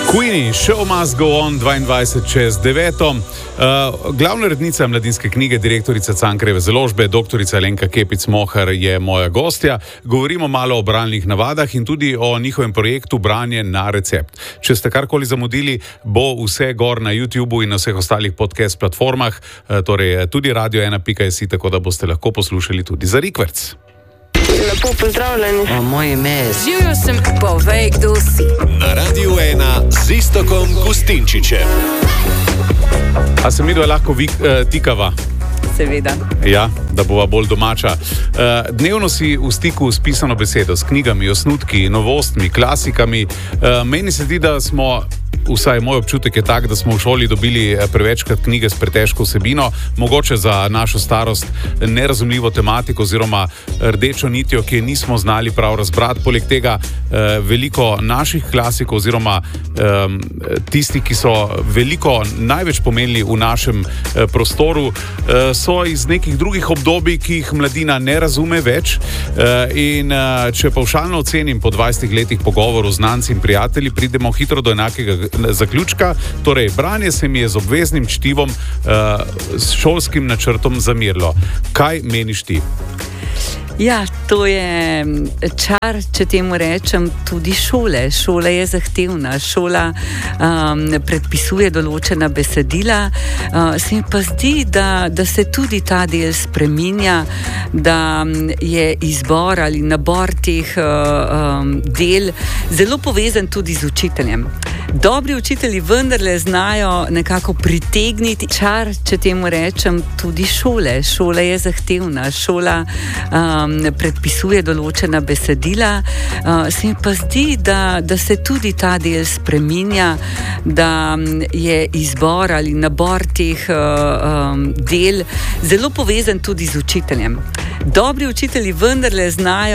Queenie, Show Must Go On, 22 čez 9. Glavna urednica Mladinske knjige, direktorica Cankarjeve založbe, doktorica Alenka Kepic-Mohar je moja gostja. Govorimo malo o bralnih navadah in tudi o njihovem projektu Branje na recept. Če ste karkoli zamudili, bo vse gor na YouTubeu in na vseh ostalih podcast platformah, torej tudi radio1.si, tako da boste lahko poslušali tudi za rikverc. Lepo pozdravljeni. Moje ime je Živjo sem, povej, kdo si. Na Radiu 1 z Iztokom Gustinčičem. A se midva lahko tikava? Seveda. Ja, da bova bolj domača. Dnevno si v stiku s pisano besedo, s knjigami, osnutki, novostmi, klasikami. Meni se zdi, da smo, vsaj moj občutek je tak, da smo v šoli dobili prevečkrat knjige s pretežko vsebino, mogoče za našo starost nerazumljivo tematiko oziroma rdečo nitjo, ki je nismo znali prav razbrati. Poleg tega veliko naših klasikov oziroma tisti, ki so veliko največ pomenili v našem prostoru, so iz nekih drugih obdobij, ki jih mladina ne razume več. In če pavšalno ocenim po 20 letih pogovorov z znanci in prijatelji, pridemo hitro do enakega zaključka. Torej, branje se mi je z obveznim čtivom, s šolskim načrtom zamirilo. Kaj meniš ti? Ja, to je čar, če temu rečem, tudi šole. Šola je zahtevna, šola predpisuje določena besedila. Se mi pa zdi, da se tudi ta del spreminja, da je izbor ali nabor teh del zelo povezan tudi z učiteljem. Dobri učitelji vendarle znajo nekako pritegniti čar, če temu rečem, tudi šole. Šola je zahtevna, šola predpisuje določena besedila. Se mi pa zdi, da se tudi ta del spreminja, da je izbor ali nabor teh del zelo povezan tudi z učiteljem. Dobri učitelji vendarle znajo